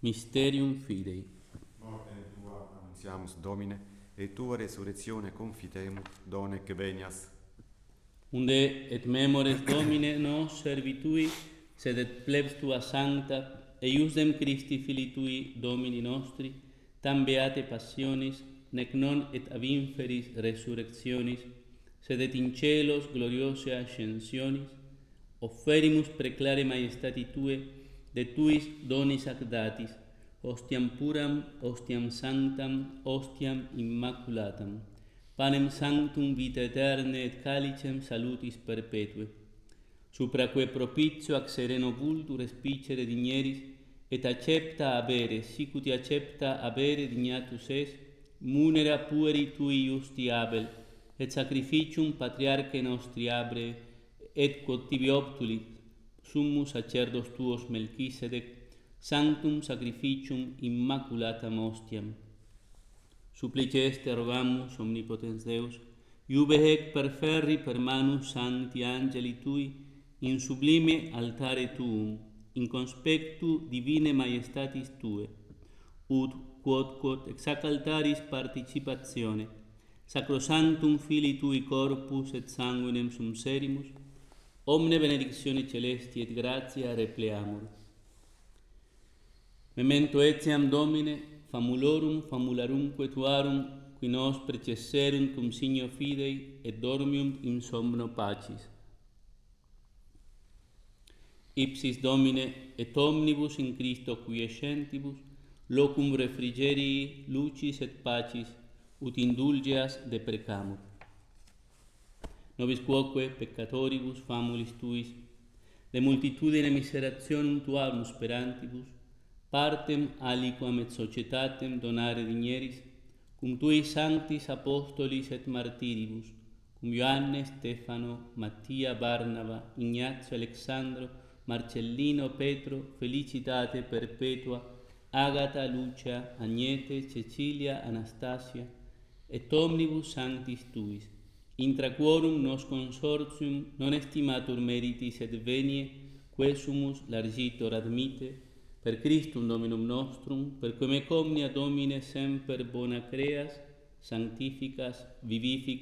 Mysterium Fidei. Mortem tua annunziamus, Domine, et tua resurrectione confitemus, donec venias. Unde et memores Domine nos servitui, sed et plebs tua sancta, eiusdem Christi Filii tui, Domini nostri, tam beate passionis, nec non et ab inferis resurrectionis, sed et in celos gloriose ascensionis, offerimus preclare maiestati tue, de tuis donis ac datis, ostiam puram, ostiam sanctam, ostiam immaculatam, panem sanctum vita aeterne et calicem salutis perpetue, supraque propitio ac sereno vultu respicere digneris, et accepta abere, sic ut accepta abere dignatus es, munera pueri tui iusti Abel, et sacrificium patriarche nostri Abrae, et quod tibi obtulit, summus sacerdos tuos Melchisedec, sanctum sacrificium immaculatam ostiam. Supplice este rogamus, omnipotens Deus, iube hec perferri per manus sancti angeli tui, in sublime altare tuum, in conspectu divine maiestatis tue, ut quod ex hac altaris participatione, sacrosanctum Filii tui corpus et sanguinem sum serimus, omne benedictione celesti et gratia repleamur. Memento etiam, Domine, famulorum famularumque tuarum, qui nos precesserunt cum signo fidei et dormiunt in somno pacis. Ipsis Domine et omnibus in Christo quiescentibus, locum refrigerii lucis et pacis, ut indulgeas deprecamur. Nobis quoque peccatoribus famulis tuis, de multitudine miserationum tuarum sperantibus, partem aliquam et societatem donare digneris, cum tui sanctis apostolis et martiribus, cum Ioanne, Stefano, Mattia, Barnaba, Ignazio, Alexandro, Marcellino, Petro, Felicitate perpetua, Agata, Lucia, Agnete, Cecilia, Anastasia, et omnibus sanctis tuis, intra quorum nos consortium non estimatur meritis et venie, quesumus largitor admite, per Christum Dominum nostrum, per quem ec omnia Domine semper bona creas, sanctificas, vivificas,